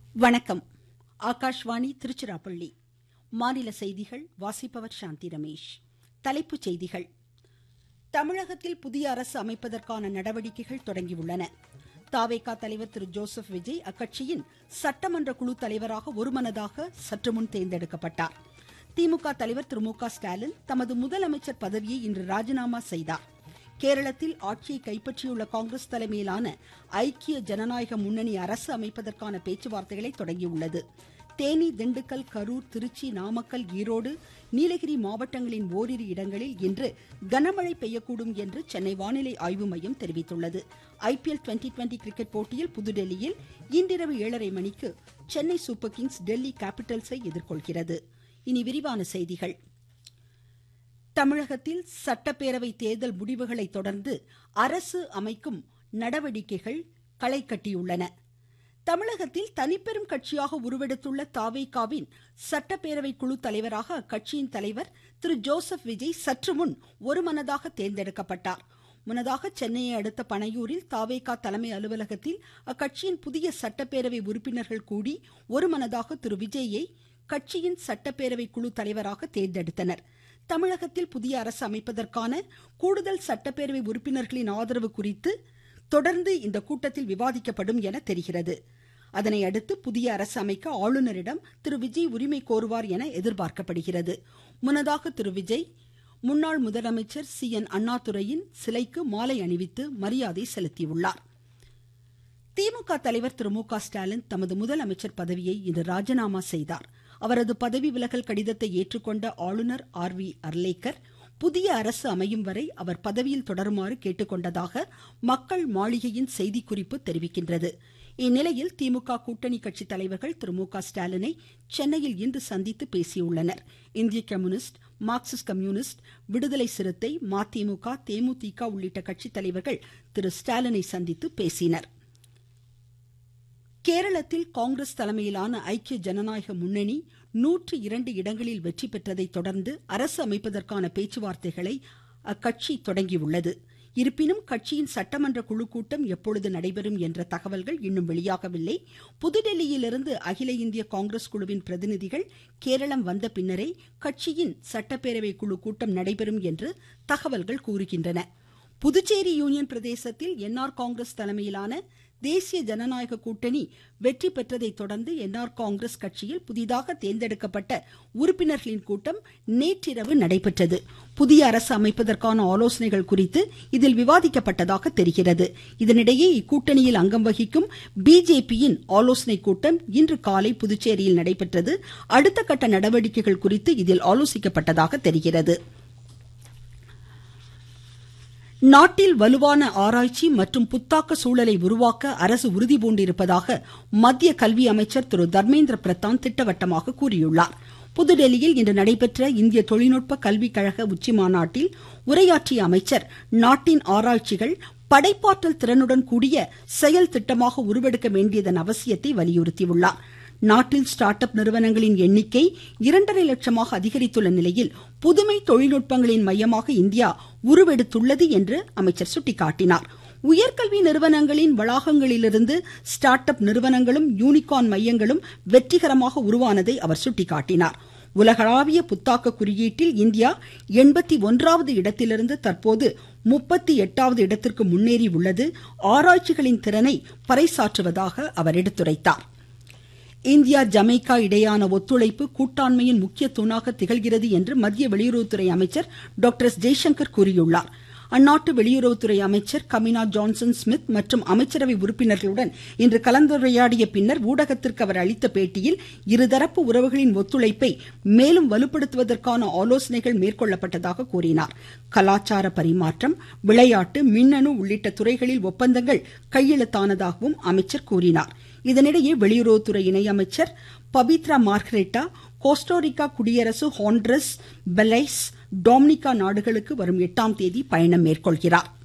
வணக்கம். ஆகாஷ்வாணி திருச்சிராப்பள்ளி. மாநில செய்திகள் வாசிப்பவர் சாந்தி ரமேஷ். தலைப்புச் செய்திகள். தமிழகத்தில் புதிய அரசு அமைப்பதற்கான நடவடிக்கைகள் தொடங்கியுள்ளன. தவேகா தலைவர் திரு ஜோசப் விஜய் அக்கட்சியின் சட்டமன்ற குழு தலைவராக ஒருமனதாக சற்று முன் தேர்ந்தெடுக்கப்பட்டார். திமுக தலைவர் திரு மு.க. ஸ்டாலின் தமது முதலமைச்சர் பதவியை இன்று ராஜினாமா செய்தார். கேரளத்தில் ஆட்சியை கைப்பற்றியுள்ள காங்கிரஸ் தலைமையிலான ஐக்கிய ஜனநாயக முன்னணி அரசு அமைப்பதற்கான பேச்சுவார்த்தைகளை தொடங்கியுள்ளது. தேனி, திண்டுக்கல், கரூர், திருச்சி, நாமக்கல், ஈரோடு, நீலகிரி மாவட்டங்களின் ஓரிரு இடங்களில் இன்று கனமழை பெய்யக்கூடும் என்று சென்னை வானிலை ஆய்வு மையம் தெரிவித்துள்ளது. IPL டுவெண்டி கிரிக்கெட் போட்டியில் புதுடெல்லியில் இன்றிரவு 7:30 மணிக்கு சென்னை சூப்பர் கிங்ஸ் டெல்லி கேபிட்டல்ஸை எதிர்கொள்கிறது. இனி விரிவான செய்திகள். தமிழகத்தில் சட்டப்பேரவை தேர்தல் முடிவுகளை தொடர்ந்து அரசு அமைக்கும் நடவடிக்கைகள் களை கட்டியுள்ளன. தமிழகத்தில் தனிப்பெரும் கட்சியாக உருவெடுத்துள்ள தவேகாவின் சட்டப்பேரவை குழு தலைவராக அக்கட்சியின் தலைவர் திரு ஜோசப் விஜய் சற்று முன் ஒருமனதாக தேர்ந்தெடுக்கப்பட்டார். முன்னதாக சென்னையை அடுத்த பனையூரில் தவேகா தலைமை அலுவலகத்தில் அக்கட்சியின் புதிய சட்டப்பேரவை உறுப்பினர்கள் கூடி ஒருமனதாக திரு விஜயை கட்சியின் சட்டப்பேரவை குழு தலைவராக தேர்ந்தெடுத்தனர். தமிழகத்தில் புதிய அரசு அமைப்பதற்கான கூடுதல் சட்டப்பேரவை உறுப்பினர்களின் ஆதரவு குறித்து தொடர்ந்து இந்த கூட்டத்தில் விவாதிக்கப்படும் என தெரிகிறது. அதனை அடுத்து புதிய அரசு அமைக்க ஆளுநரிடம் திரு விஜய் உரிமை கோருவார் என எதிர்பார்க்கப்படுகிறது. முன்னதாக திரு விஜய் முன்னாள் முதலமைச்சர் CN அண்ணாதுரையின் சிலைக்கு மாலை அணிவித்து மரியாதை செலுத்தியுள்ளார். திமுக தலைவர் திரு மு.க. ஸ்டாலின் தமது முதலமைச்சர் பதவியை இன்று ராஜினாமா செய்தார். அவரது பதவி விலகல் கடிதத்தை ஏற்றுக்கொண்ட ஆளுநர் RV அர்லேக்கர் புதிய அரசு அமையும் வரை அவர் பதவியில் தொடருமாறு கேட்டுக்கொண்டதாக மக்கள் மாளிகையின் செய்திக்குறிப்பு தெரிவிக்கின்றது. இந்நிலையில் திமுக கூட்டணி கட்சி தலைவர்கள் திரு மு.க. ஸ்டாலினை சென்னையில் இன்று சந்தித்து பேசியுள்ளனர். இந்திய கம்யூனிஸ்ட், மார்க்சிஸ்ட் கம்யூனிஸ்ட், விடுதலை சிறுத்தை, மதிமுக, தேமுதிக உள்ளிட்ட கட்சி தலைவர்கள் திரு ஸ்டாலினை சந்தித்து பேசினர். கேரளத்தில் காங்கிரஸ் தலைமையிலான ஐக்கிய ஜனநாயக முன்னணி 102 இடங்களில் வெற்றி பெற்றதை தொடர்ந்து அரசு அமைப்பதற்கான பேச்சுவார்த்தைகளை அக்கட்சி தொடங்கியுள்ளது. இருப்பினும் கட்சியின் சட்டமன்ற குழு கூட்டம் எப்பொழுது நடைபெறும் என்ற தகவல்கள் இன்னும் வெளியாகவில்லை. புதுடெல்லியிலிருந்து அகில இந்திய காங்கிரஸ் குழுவின் பிரதிநிதிகள் கேரளம் வந்த பின்னரே கட்சியின் சட்டப்பேரவை குழு கூட்டம் நடைபெறும் என்று தகவல்கள் கூறுகின்றன. புதுச்சேரி யூனியன் பிரதேசத்தில் NR காங்கிரஸ் தலைமையிலான தேசிய ஜனநாயக கூட்டணி வெற்றி பெற்றதை தொடர்ந்து NR காங்கிரஸ் கட்சியில் புதிதாக தேர்ந்தெடுக்கப்பட்ட உறுப்பினர்களின் கூட்டம் நேற்றிரவு நடைபெற்றது. புதிய அரசு அமைப்பதற்கான ஆலோசனைகள் குறித்து இதில் விவாதிக்கப்பட்டதாக தெரிகிறது. இதனிடையே இக்கூட்டணியில் அங்கம் வகிக்கும் BJPயின் ஆலோசனை கூட்டம் இன்று காலை புதுச்சேரியில் நடைபெற்றது. அடுத்த கட்ட நடவடிக்கைகள் குறித்து இதில் ஆலோசிக்கப்பட்டதாக தெரிகிறது. நாட்டில் வலுவான ஆராய்ச்சி மற்றும் புத்தாக்க சூழலை உருவாக்க அரசு உறுதிபூண்டிருப்பதாக மத்திய கல்வி அமைச்சர் திரு தர்மேந்திர பிரதான் திட்டவட்டமாக கூறியுள்ளார். புதுடெல்லியில் இன்று நடைபெற்ற இந்திய தொழில்நுட்ப கல்வி கழக உச்சிமாநாட்டில் உரையாற்றிய அமைச்சர் நாட்டின் ஆராய்ச்சிகள் படைப்பாற்றல் திறனுடன் கூடிய செயல் திட்டமாக உருவெடுக்க வேண்டியதன் அவசியத்தை வலியுறுத்தியுள்ளார். நாட்டில் ஸ்டார்ட் அப் நிறுவனங்களின் எண்ணிக்கை 2.5 லட்சமாக அதிகரித்துள்ள நிலையில் புதுமை தொழில்நுட்பங்களின் மையமாக இந்தியா உருவெடுத்துள்ளது என்று அமைச்சர் சுட்டிக்காட்டினார். உயர்கல்வி நிறுவனங்களின் வளாகங்களிலிருந்து ஸ்டார்ட் அப் நிறுவனங்களும் யூனிகார்ன் மையங்களும் வெற்றிகரமாக உருவானதை அவர் சுட்டிக்காட்டினார். உலகளாவிய புத்தாக்க குறியீட்டில் இந்தியா 81வது இடத்திலிருந்து தற்போது 38வது இடத்திற்கு முன்னேறி உள்ளது ஆராய்ச்சிகளின் திறனை பறைசாற்றுவதாக அவர் எடுத்துரைத்தார். இந்தியா ஜமைக்கா இடையான ஒத்துழைப்பு கூட்டாண்மையின் முக்கிய தூணாக திகழ்கிறது என்று மத்திய வெளியுறவுத்துறை அமைச்சர் டாக்டர் எஸ். ஜெய்சங்கர் கூறியுள்ளார். அந்நாட்டு வெளியுறவுத்துறை அமைச்சர் கமினா ஜான்சன் ஸ்மித் மற்றும் அமைச்சரவை உறுப்பினர்களுடன் இன்று கலந்துரையாடிய பின்னர் ஊடகத்திற்கு அவர் அளித்த பேட்டியில் இருதரப்பு உறவுகளின் ஒத்துழைப்பை மேலும் வலுப்படுத்துவதற்கான ஆலோசனைகள் மேற்கொள்ளப்பட்டதாக கூறினார். கலாச்சார பரிமாற்றம், விளையாட்டு, மின்னணு உள்ளிட்ட துறைகளில் ஒப்பந்தங்கள் கையெழுத்தானதாகவும் அமைச்சர் கூறினார். இதனிடையே வெளியுறவுத்துறை இணையமைச்சர் பபித்ரா மார்கரெட்டா கோஸ்டாரிக்கா குடியரசு, ஹாண்ட்ரஸ், பெலைஸ், டொமினிகா நாடுகளுக்கு வரும் 8ஆம் தேதி பயணம் மேற்கொள்கிறார்.